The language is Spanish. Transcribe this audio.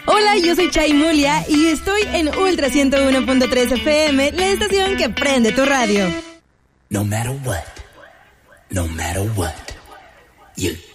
Hola, yo soy Chay Mulia y estoy en Ultra 101.3 FM, la estación que prende tu radio. No matter what, you